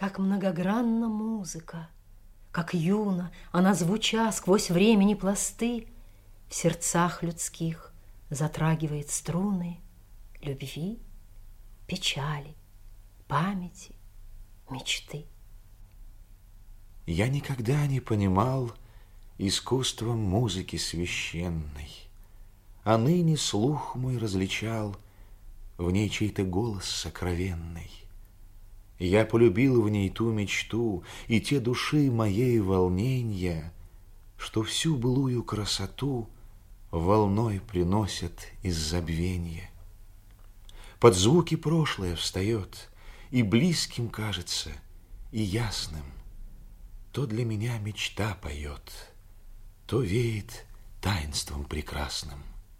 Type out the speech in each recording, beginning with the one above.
Как многогранна музыка, как юна она, звуча сквозь времени пласты, в сердцах людских затрагивает струны любви, печали, памяти, мечты. Я никогда не понимал искусства музыки священной, а ныне слух мой различал в ней чей-то голос сокровенный. Я полюбил в ней ту мечту и те души моей волненья, что всю былую красоту волной приносят из забвенья. Под звуки прошлое встает, и близким кажется, и ясным. То для меня мечта поет, то веет таинством прекрасным.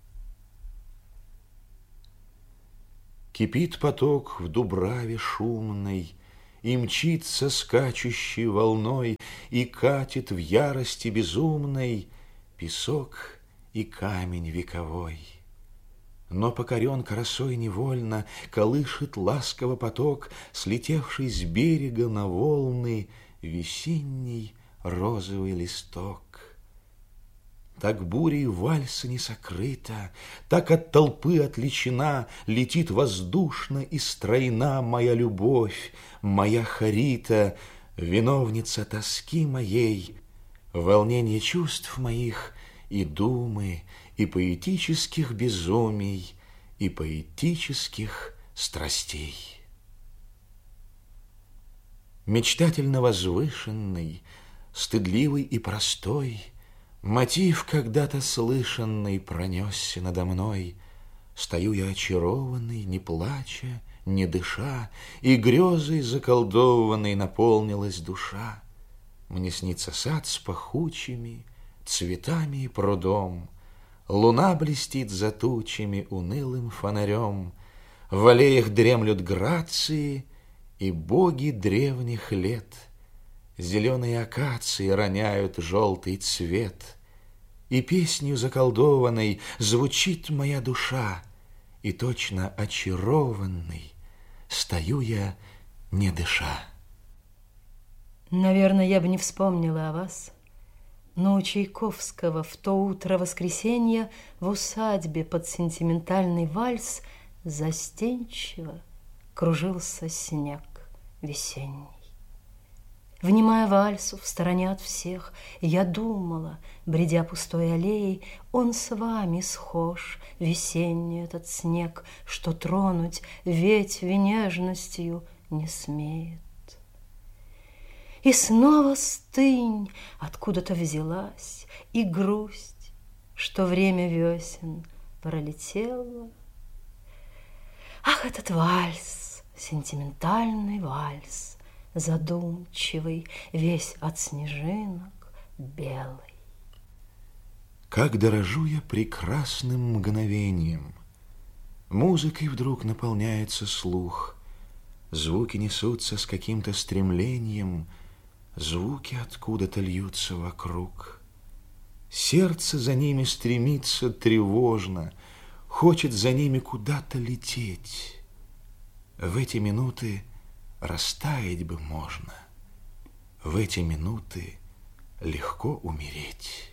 Кипит поток в дубраве шумной, и мчится скачущей волной, и катит в ярости безумной песок и камень вековой. Но покорен красой невольно колышет ласково поток, слетевший с берега на волны весенний розовый листок. Так бурей вальса не сокрыта, так от толпы отличена, летит воздушно и стройна моя любовь, моя Харита, виновница тоски моей, волнение чувств моих и думы, и поэтических безумий, и поэтических страстей. Мечтательно возвышенный, стыдливый и простой, мотив, когда-то слышанный, пронесся надо мной. Стою я очарованный, не плача, не дыша, и грезой заколдованной наполнилась душа. Мне снится сад с пахучими цветами и прудом, луна блестит за тучами унылым фонарем, в аллеях дремлют грации и боги древних лет. Зеленые акации роняют желтый цвет, и песнью заколдованной звучит моя душа, и точно очарованный стою я, не дыша. Наверное, я бы не вспомнила о вас, но у Чайковского в то утро воскресенья в усадьбе под сентиментальный вальс застенчиво кружился снег весенний. Внимая вальсу в стороне от всех, я думала, бредя пустой аллеей, он с вами схож, весенний этот снег, что тронуть ветви нежностью не смеет. И снова стынь откуда-то взялась, и грусть, что время весен пролетело. Ах, этот вальс, сентиментальный вальс, задумчивый, весь от снежинок белый. Как дорожу я прекрасным мгновением! Музыкой вдруг наполняется слух, звуки несутся с каким-то стремлением, звуки откуда-то льются вокруг. Сердце за ними стремится тревожно, хочет за ними куда-то лететь. В эти минуты растаять бы можно, в эти минуты легко умереть.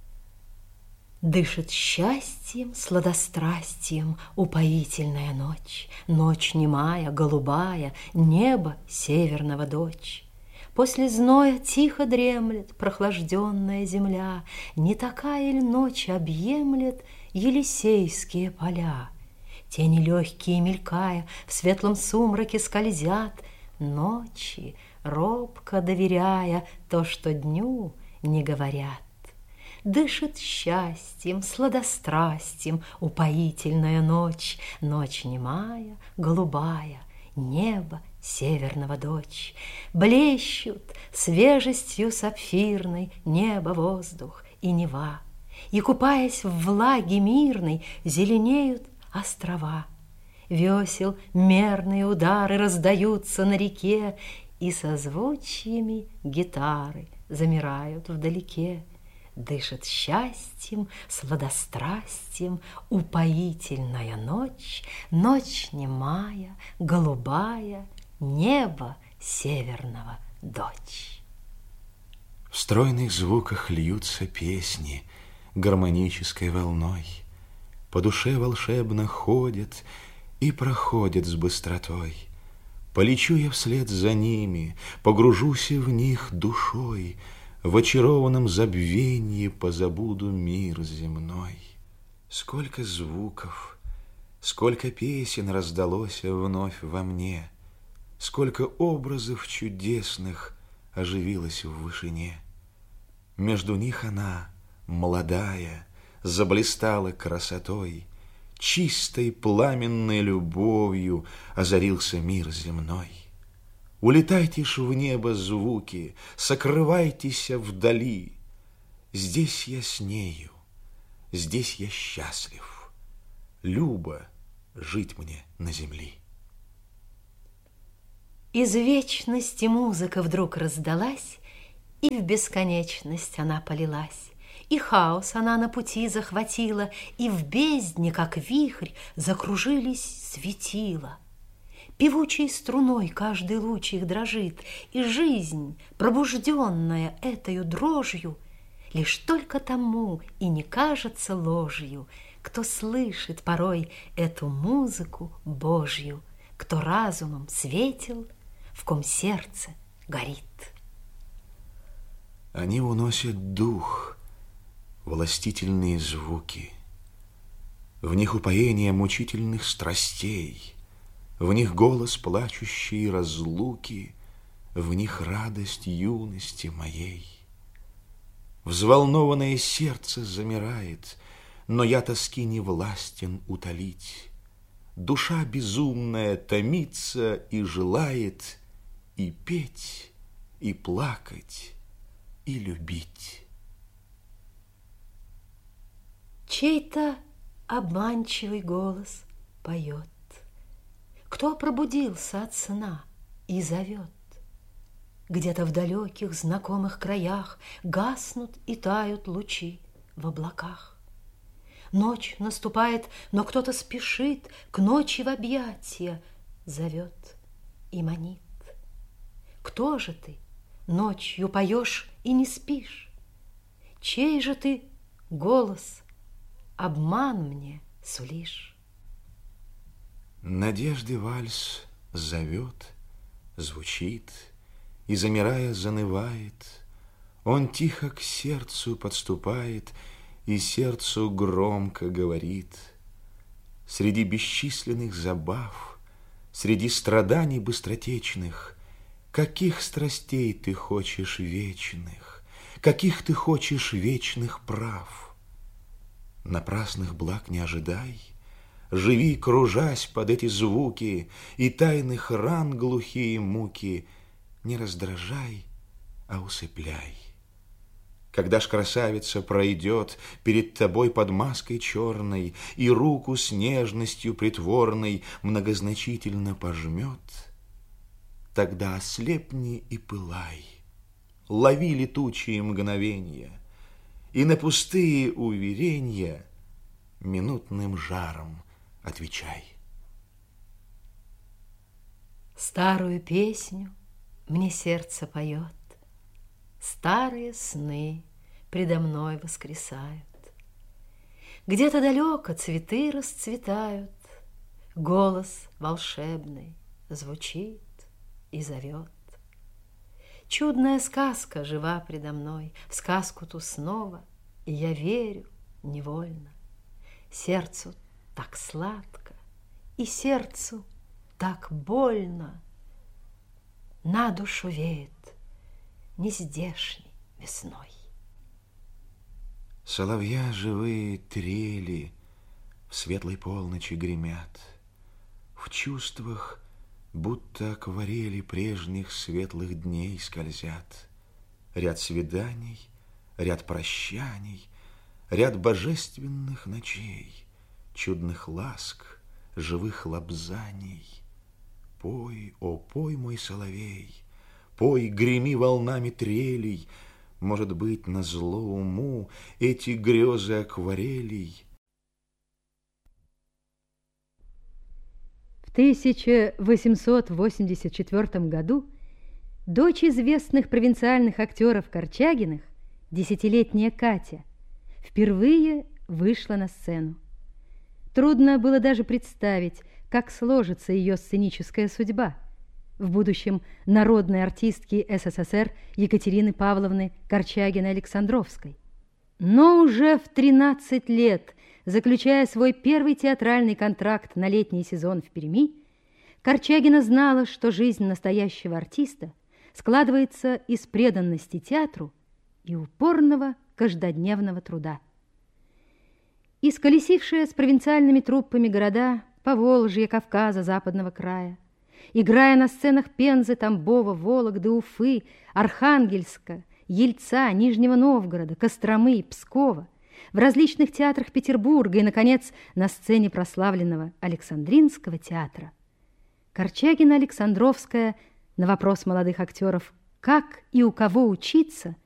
Дышит счастьем, сладострастием упоительная ночь, ночь немая, голубая, небо северного дочь. После зноя тихо дремлет прохлажденная земля, не такая ли ночь объемлет Елисейские поля? Тени легкие, мелькая, в светлом сумраке скользят, ночи, робко доверяя то, что дню не говорят. Дышит счастьем, сладострастием упоительная ночь, ночь немая, голубая, небо северного дочь. Блещут свежестью сапфирной небо, воздух и нева, и, купаясь в влаге мирной, зеленеют острова. Весел мерные удары раздаются на реке, и созвучьями гитары замирают вдалеке. Дышит счастьем, сладострастием упоительная ночь, ночь немая, голубая, небо северного дочь. В стройных звуках льются песни гармонической волной. По душе волшебно ходят и проходят с быстротой. Полечу я вслед за ними, погружусь в них душой, в очарованном забвенье позабуду мир земной. Сколько звуков, сколько песен раздалось вновь во мне, сколько образов чудесных оживилось в вышине. Между них она, молодая, заблистала красотой, чистой пламенной любовью озарился мир земной. Улетайте ж в небо звуки, сокрывайтесь вдали. Здесь я с нею, здесь я счастлив. Любо жить мне на земли. Из вечности музыка вдруг раздалась, и в бесконечность она полилась. И хаос она на пути захватила, и в бездне, как вихрь, закружились светила. Певучей струной каждый луч их дрожит, и жизнь, пробужденная этою дрожью, лишь только тому и не кажется ложью, кто слышит порой эту музыку Божью, кто разумом светил, в ком сердце горит. Они уносят дух, властительные звуки. В них упоение мучительных страстей, в них голос плачущей разлуки, в них радость юности моей. Взволнованное сердце замирает, но я тоски не властен утолить. Душа безумная томится и желает и петь, и плакать, и любить. Чей-то обманчивый голос поет. Кто пробудился от сна и зовет? Где-то в далеких знакомых краях гаснут и тают лучи в облаках. Ночь наступает, но кто-то спешит к ночи в объятия, зовет и манит. Кто же ты? Ночью поешь и не спишь. Чей же ты голос? Обман мне сулишь. Надежды вальс зовет, звучит, и, замирая, занывает. Он тихо к сердцу подступает и сердцу громко говорит. Среди бесчисленных забав, среди страданий быстротечных, каких страстей ты хочешь вечных, каких ты хочешь вечных прав? Напрасных благ не ожидай, живи, кружась под эти звуки, и тайных ран глухие муки не раздражай, а усыпляй. Когда ж красавица пройдет перед тобой под маской черной и руку с нежностью притворной многозначительно пожмет, тогда ослепни и пылай, лови летучие мгновенья, и на пустые уверенья минутным жаром отвечай. Старую песню мне сердце поет, старые сны предо мной воскресают. Где-то далеко цветы расцветают, голос волшебный звучит и зовет. Чудная сказка жива предо мной, в сказку ту снова, и я верю невольно. Сердцу так сладко, и сердцу так больно. На душу веет нездешней весной. Соловья живые трели в светлой полночи гремят, в чувствах будто акварели прежних светлых дней скользят. Ряд свиданий, ряд прощаний, ряд божественных ночей, чудных ласк, живых лобзаний. Пой, о, пой, мой соловей, пой, греми волнами трелей. Может быть, назло уму эти грезы акварелей. В 1884 году Дочь известных провинциальных актеров Корчагиных, 10-летняя Катя, впервые вышла на сцену. Трудно было даже представить, как сложится ее сценическая судьба. В будущем народной артистки СССР Екатерины Павловны Корчагиной-Александровской. Но уже в 13 лет, заключая свой первый театральный контракт на летний сезон в Перми, Корчагина знала, что жизнь настоящего артиста складывается из преданности театру и упорного каждодневного труда. Исколесившая с провинциальными труппами города Поволжья, Кавказа, Западного края, играя на сценах Пензы, Тамбова, Вологды, Уфы, Архангельска, Ельца, Нижнего Новгорода, Костромы, Пскова, в различных театрах Петербурга и, наконец, на сцене прославленного Александринского театра, Корчагина-Александровская на вопрос молодых актеров «Как и у кого учиться?»